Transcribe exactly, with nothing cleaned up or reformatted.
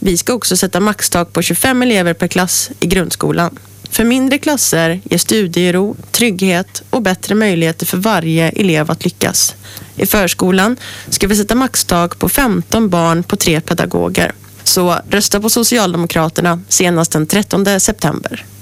Vi ska också sätta maxtak på tjugofem elever per klass i grundskolan. För mindre klasser ger studiero, trygghet och bättre möjligheter för varje elev att lyckas. I förskolan ska vi sätta maxtak på femton barn på tre pedagoger. Så rösta på Socialdemokraterna senast den trettonde september.